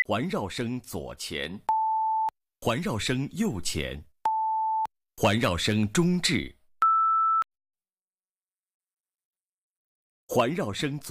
环绕声左前，环绕声右前，环绕声中置，环绕声左。